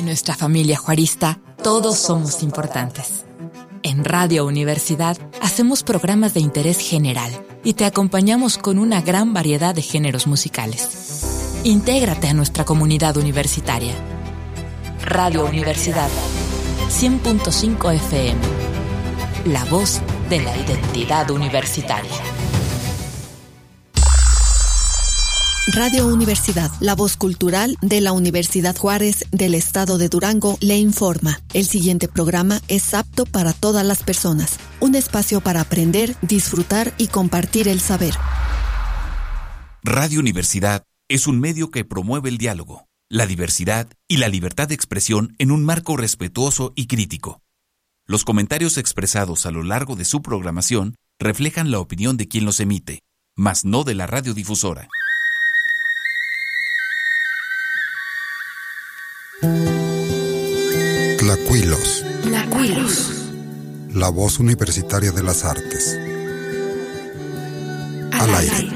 En nuestra familia juarista, todos somos importantes. En Radio Universidad hacemos programas de interés general y te acompañamos con una gran variedad de géneros musicales. Intégrate a nuestra comunidad universitaria. Radio Universidad 100.5 FM. La voz de la identidad universitaria. Radio Universidad, la voz cultural de la Universidad Juárez del Estado de Durango, le informa. El siguiente programa es apto para todas las personas. Un espacio para aprender, disfrutar y compartir el saber. Radio Universidad es un medio que promueve el diálogo, la diversidad y la libertad de expresión en un marco respetuoso y crítico. Los comentarios expresados a lo largo de su programación reflejan la opinión de quien los emite, mas no de la radiodifusora. Tlacuilos. La voz universitaria de las artes. Al aire.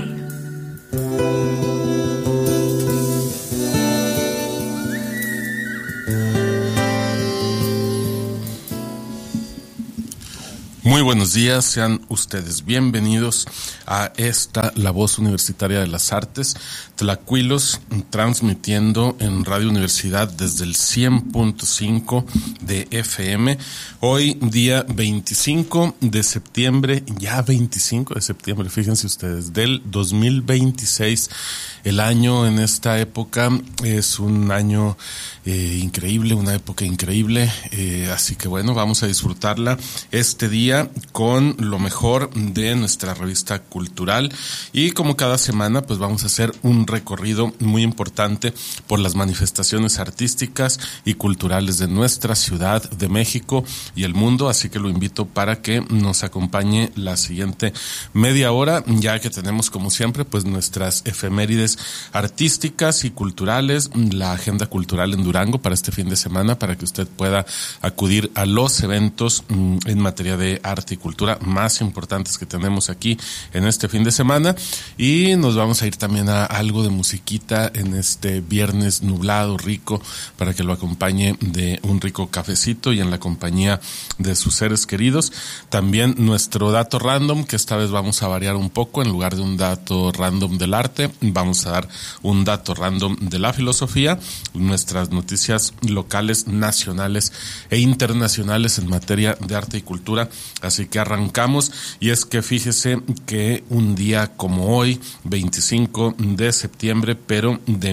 Muy buenos días, sean ustedes bienvenidos a esta La Voz Universitaria de las Artes, Tlacuilos, transmitiendo en Radio Universidad desde el 100.5 de FM. Hoy, día 25 de septiembre, ya 25 de septiembre, fíjense ustedes, del 2026. El año en esta época es un año increíble, una época increíble, así que bueno, vamos a disfrutarla este día con lo mejor de nuestra revista cultural, y como cada semana pues vamos a hacer un recorrido muy importante por las manifestaciones artísticas y culturales de nuestra Ciudad de México y el mundo, así que lo invito para que nos acompañe la siguiente media hora, ya que tenemos como siempre pues nuestras efemérides artísticas y culturales, la agenda cultural en Durango para este fin de semana, para que usted pueda acudir a los eventos en materia de arte y cultura más importantes que tenemos aquí en este fin de semana, y nos vamos a ir también a algo de musiquita en este viernes nublado, rico, para que lo acompañe de un rico cafecito y en la compañía de sus seres queridos. También nuestro dato random, que esta vez vamos a variar un poco, en lugar de un dato random del arte, vamos a dar un dato random de la filosofía, nuestras noticias locales, nacionales e internacionales en materia de arte y cultura. Así que arrancamos, y es que fíjese que un día como hoy, 25 de septiembre, pero de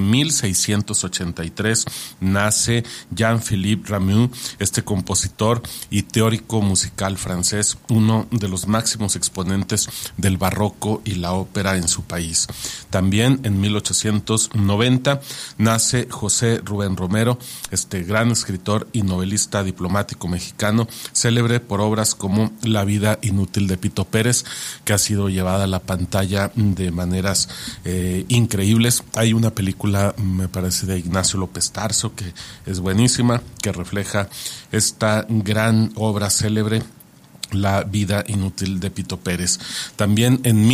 1683, nace Jean-Philippe Rameau, este compositor y teórico musical francés, uno de los máximos exponentes del barroco y la ópera en su país. También en 1890 nace José Rubén Romero, este gran escritor y novelista diplomático mexicano, célebre por obras como La vida inútil de Pito Pérez, que ha sido llevada a la pantalla de maneras increíbles. Hay una película, me parece, de Ignacio López Tarso, que es buenísima, que refleja esta gran obra célebre, La vida inútil de Pito Pérez. También en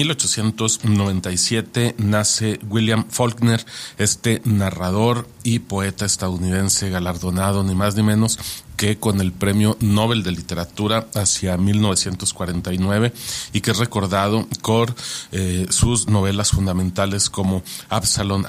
1897 nace William Faulkner, este narrador y poeta estadounidense galardonado ni más ni menos que con el Premio Nobel de Literatura hacia 1949, y que es recordado por sus novelas fundamentales como Absalom,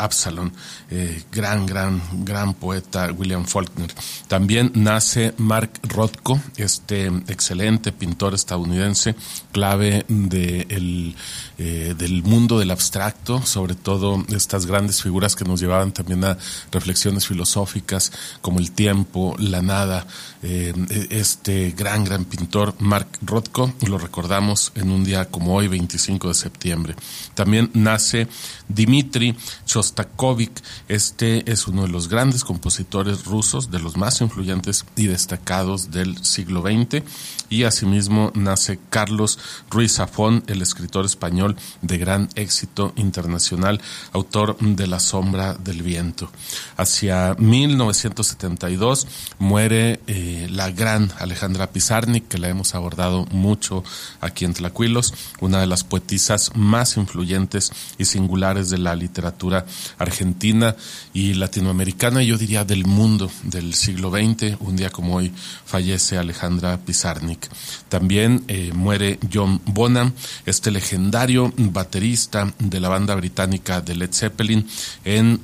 gran poeta William Faulkner. También nace Mark Rothko, este excelente pintor estadounidense, clave del mundo del abstracto, sobre todo estas grandes figuras que nos llevaban también a reflexiones filosóficas como el tiempo, la nada. Este gran pintor Mark Rothko lo recordamos en un día como hoy, 25 de septiembre. También nace Dmitri Shostakovich. Este es uno de los grandes compositores rusos, de los más influyentes y destacados del siglo XX. Y asimismo nace Carlos Ruiz Zafón, el escritor español de gran éxito internacional, autor de La sombra del viento. Hacia 1972 muere la gran Alejandra Pizarnik, que la hemos abordado mucho aquí en Tlacuilos, una de las poetisas más influyentes y singulares de la literatura argentina y latinoamericana, yo diría del mundo del siglo XX. Un día como hoy fallece Alejandra Pizarnik. También muere John Bonham, este legendario baterista de la banda británica de Led Zeppelin en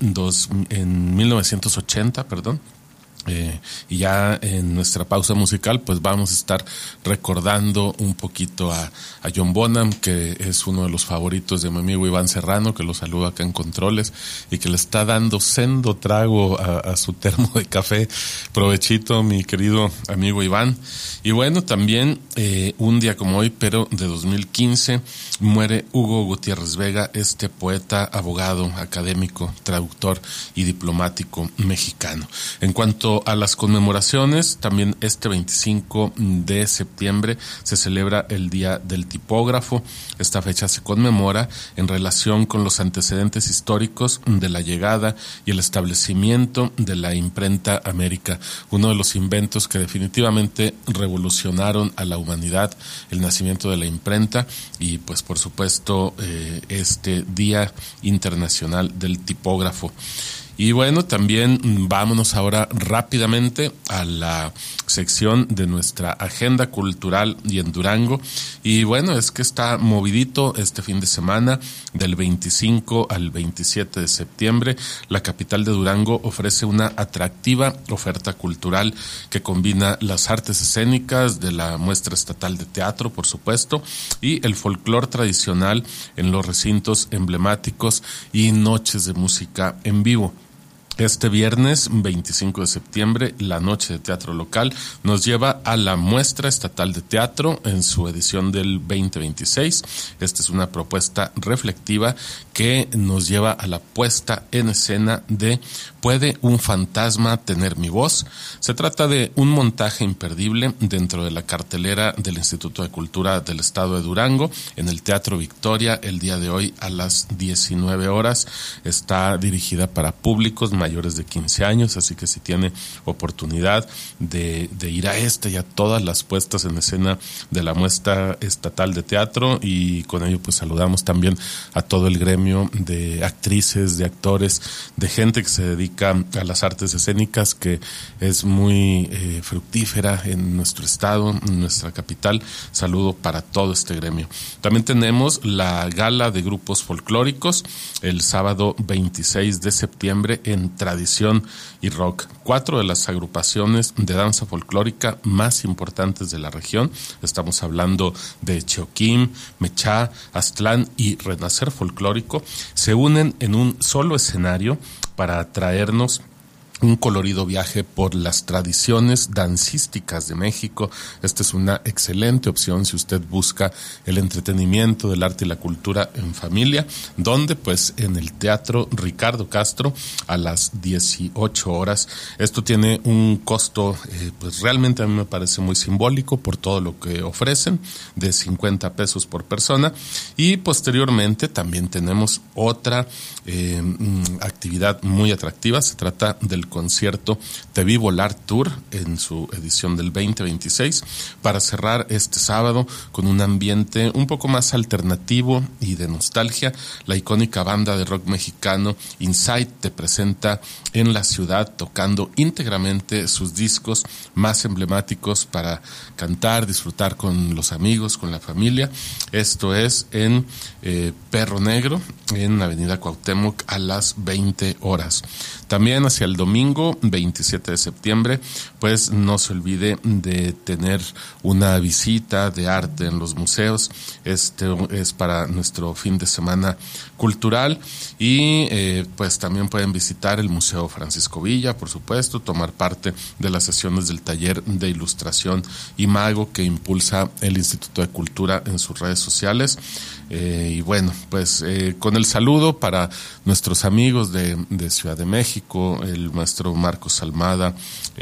1980, y ya en nuestra pausa musical pues vamos a estar recordando un poquito a John Bonham, que es uno de los favoritos de mi amigo Iván Serrano, que lo saluda acá en Controles y que le está dando sendo trago a su termo de café. Provechito, mi querido amigo Iván. Y bueno, también un día como hoy, pero de 2015, muere Hugo Gutiérrez Vega, este poeta, abogado, académico, traductor y diplomático mexicano. En cuanto a las conmemoraciones, también este 25 de septiembre se celebra el Día del Tipógrafo. Esta fecha se conmemora en relación con los antecedentes históricos de la llegada y el establecimiento de la imprenta América, uno de los inventos que definitivamente revolucionaron a la humanidad, el nacimiento de la imprenta y pues por supuesto este Día Internacional del Tipógrafo. Y bueno, también vámonos ahora rápidamente a la sección de nuestra agenda cultural y en Durango. Y bueno, es que está movidito este fin de semana, del 25 al 27 de septiembre. La capital de Durango ofrece una atractiva oferta cultural que combina las artes escénicas de la muestra estatal de teatro, por supuesto, y el folclore tradicional en los recintos emblemáticos y noches de música en vivo. Este viernes 25 de septiembre, la noche de teatro local nos lleva a la muestra estatal de teatro en su edición del 2026. Esta es una propuesta reflexiva que nos lleva a la puesta en escena de ¿Puede un fantasma tener mi voz? Se trata de un montaje imperdible dentro de la cartelera del Instituto de Cultura del Estado de Durango en el Teatro Victoria el día de hoy a las 19 horas. Está dirigida para públicos mayores de 15 años, así que si tiene oportunidad de ir a esta y a todas las puestas en escena de la muestra estatal de teatro, y con ello pues saludamos también a todo el gremio de actrices, de actores, de gente que se dedica a las artes escénicas, que es muy fructífera en nuestro estado, en nuestra capital. Saludo para todo este gremio. También tenemos la gala de grupos folclóricos el sábado 26 de septiembre en Tradición y Rock. 4 de las agrupaciones de danza folclórica más importantes de la región, estamos hablando de Choquín, Mechá, Aztlán y Renacer Folclórico, se unen en un solo escenario para traernos un colorido viaje por las tradiciones dancísticas de México. Esta es una excelente opción si usted busca el entretenimiento del arte y la cultura en familia, donde pues en el Teatro Ricardo Castro a las 18 horas. Esto tiene un costo pues realmente a mí me parece muy simbólico por todo lo que ofrecen, de 50 pesos por persona. Y posteriormente también tenemos otra actividad muy atractiva. Se trata del concierto Te Vi Volar Tour en su edición del 2026, para cerrar este sábado con un ambiente un poco más alternativo y de nostalgia. La icónica banda de rock mexicano Insight te presenta en la ciudad tocando íntegramente sus discos más emblemáticos para cantar, disfrutar con los amigos, con la familia. Esto es en Perro Negro, en Avenida Cuauhtémoc a las 20 horas. También hacia el domingo 27 de septiembre, pues no se olvide de tener una visita de arte en los museos. Este es para nuestro fin de semana cultural, y pues también pueden visitar el Museo Francisco Villa, por supuesto, tomar parte de las sesiones del taller de ilustración y mago que impulsa el Instituto de Cultura en sus redes sociales. Y bueno, pues con el saludo para nuestros amigos de Ciudad de México, el maestro Marcos Almada,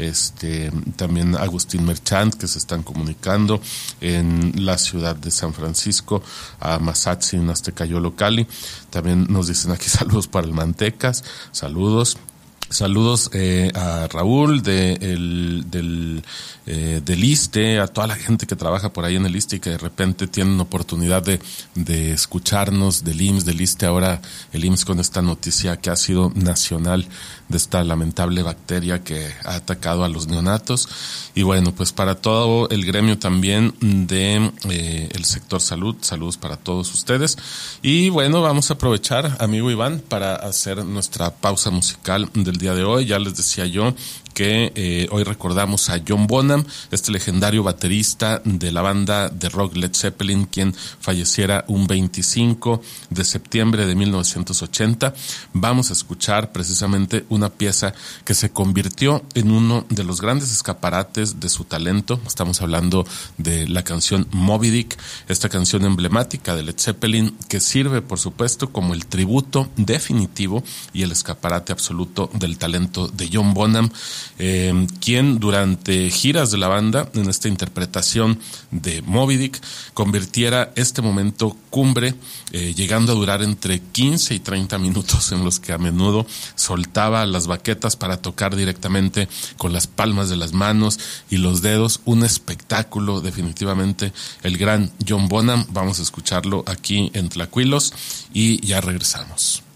también Agustín Merchant, que se están comunicando en la ciudad de San Francisco, a Mazatzin, Aztecayolo, Cali. También nos dicen aquí saludos para el Mantecas, saludos. Saludos a Raúl del ISSSTE, a toda la gente que trabaja por ahí en el ISSSTE y que de repente tienen oportunidad de escucharnos, del IMSS, del ISSSTE, ahora el IMSS con esta noticia que ha sido nacional de esta lamentable bacteria que ha atacado a los neonatos. Y bueno, pues para todo el gremio también de el sector salud, saludos para todos ustedes. Y bueno, vamos a aprovechar, amigo Iván, para hacer nuestra pausa musical del día de hoy. Ya les decía yo que hoy recordamos a John Bonham, este legendario baterista de la banda de rock Led Zeppelin, quien falleciera un 25 de septiembre de 1980. Vamos a escuchar precisamente una pieza que se convirtió en uno de los grandes escaparates de su talento. Estamos hablando de la canción Moby Dick, esta canción emblemática de Led Zeppelin que sirve, por supuesto, como el tributo definitivo y el escaparate absoluto del talento de John Bonham, quien durante giras de la banda, en esta interpretación de Moby Dick, convirtiera este momento cumbre, llegando a durar entre 15 y 30 minutos, en los que a menudo soltaba las baquetas para tocar directamente con las palmas de las manos y los dedos. Un espectáculo, definitivamente, el gran John Bonham. Vamos a escucharlo aquí en Tlacuilos y ya regresamos.